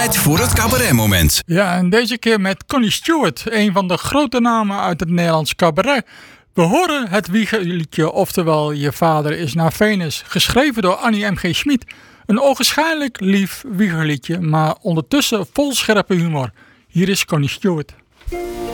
Tijd voor het cabaretmoment. Ja, en deze keer met Connie Stewart, een van de grote namen uit het Nederlands cabaret. We horen het wiegerliedje, oftewel Je vader is naar Venus, geschreven door Annie M.G. Schmid. Een ogenschijnlijk lief wiegerliedje, maar ondertussen vol scherpe humor. Hier is Connie Stewart.